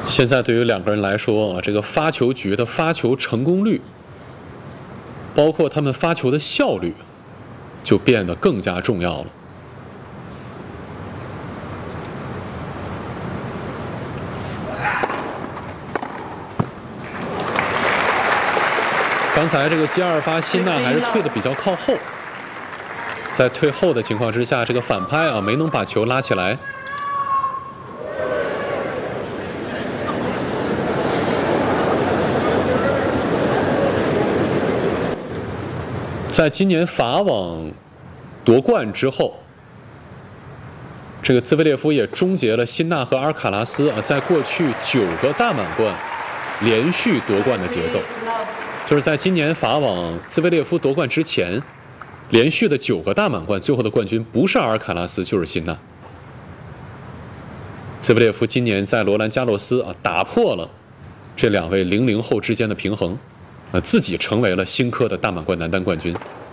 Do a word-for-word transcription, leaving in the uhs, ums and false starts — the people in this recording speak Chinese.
现在对于两个人来说啊，这个发球局的发球成功率，包括他们发球的效率，就变得更加重要了。刚才这个接二发，辛纳还是退得比较靠后，在退后的情况之下，这个反拍啊没能把球拉起来。在今年法网夺冠之后，这个兹维列夫也终结了辛纳和阿尔卡拉斯啊在过去九个大满贯连续夺冠的节奏。就是在今年法网兹维列夫夺冠之前，连续的九个大满贯，最后的冠军不是阿尔卡拉斯就是辛纳。兹维列夫今年在罗兰加洛斯啊打破了这两位零零后之间的平衡，呃，自己成为了新科的大满贯男单冠军。